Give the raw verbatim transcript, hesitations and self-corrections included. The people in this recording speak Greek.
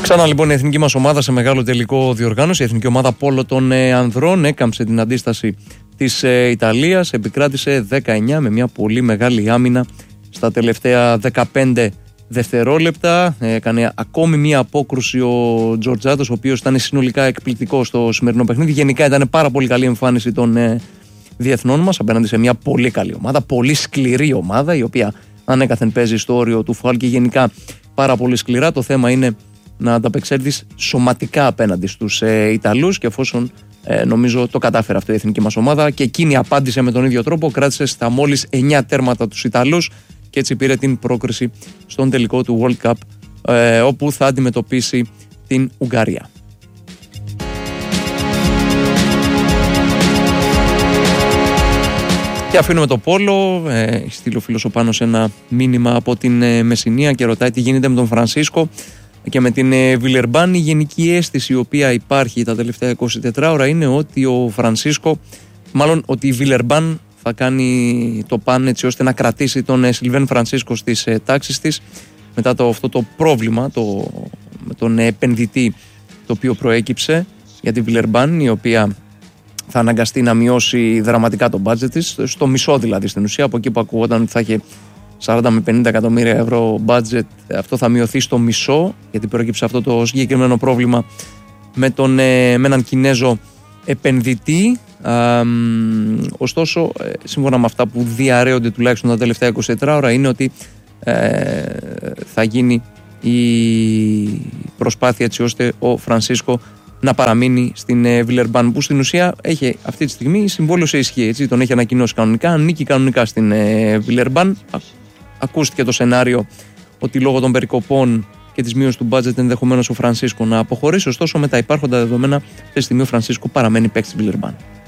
Ξανά λοιπόν η εθνική μας ομάδα σε μεγάλο τελικό διοργάνωση. Η εθνική ομάδα πόλο των ε, ανδρών έκαμψε την αντίσταση της ε, Ιταλίας. Επικράτησε δέκα εννιά με μια πολύ μεγάλη άμυνα στα τελευταία δεκαπέντε δευτερόλεπτα. Ε, έκανε ακόμη μια απόκρουση ο Τζορτζάτος, ο οποίος ήταν συνολικά εκπληκτικός στο σημερινό παιχνίδι. Γενικά ήταν πάρα πολύ καλή εμφάνιση των ε, διεθνών μας απέναντι σε μια πολύ καλή ομάδα, πολύ σκληρή ομάδα, η οποία ανέκαθεν παίζει στο όριο του φάουλ και γενικά πάρα πολύ σκληρά. Το θέμα είναι να ανταπεξέλθεις σωματικά απέναντι στους ε, Ιταλούς, και εφόσον ε, νομίζω το κατάφερε αυτό η εθνική μας ομάδα και εκείνη απάντησε με τον ίδιο τρόπο, κράτησε στα μόλις εννιά τέρματα τους Ιταλούς και έτσι πήρε την πρόκριση στον τελικό του World Cup, ε, όπου θα αντιμετωπίσει την Ουγγαρία. Και αφήνουμε το πόλο. ε, έχει στείλει ο φίλος ο Πάνος ένα μήνυμα από την ε, Μεσσηνία και ρωτάει τι γίνεται με τον Φρανσίσκο και με την ε, Βιλερμπάν. Η γενική αίσθηση η οποία υπάρχει τα τελευταία είκοσι τέσσερις ώρα είναι ότι ο Φρανσίσκο, μάλλον ότι η Βιλερμπάν θα κάνει το παν έτσι ώστε να κρατήσει τον ε, Σιλβέν Φρανσίσκο στις ε, τάξεις της μετά το, αυτό το πρόβλημα το, με τον ε, επενδυτή το οποίο προέκυψε για τη Βιλερμπάν, η οποία θα αναγκαστεί να μειώσει δραματικά το budget της, στο μισό δηλαδή στην ουσία. Από εκεί που ακουγόταν ότι θα είχε σαράντα με πενήντα εκατομμύρια ευρώ budget, αυτό θα μειωθεί στο μισό, γιατί προέκυψε αυτό το συγκεκριμένο πρόβλημα με, τον, με έναν Κινέζο επενδυτή. Α, ωστόσο, σύμφωνα με αυτά που διαρρέονται τουλάχιστον τα τελευταία είκοσι τέσσερις ώρα, είναι ότι ε, θα γίνει η προσπάθεια έτσι ώστε ο Φρανσίσκο να παραμείνει στην ε, Βιλερμπάν, που στην ουσία έχει αυτή τη στιγμή συμβόλαιο σε ισχύ. Έτσι, τον έχει ανακοινώσει κανονικά, ανήκει κανονικά στην ε, Βιλερμπάν. Ακούστηκε το σενάριο ότι λόγω των περικοπών και της μείωσης του budget ενδεχομένως ο Φρανσίσκο να αποχωρήσει. Ωστόσο, με τα υπάρχοντα δεδομένα, αυτή τη στιγμή ο Φρανσίσκο παραμένει παίκτης της Βιλερμπάν.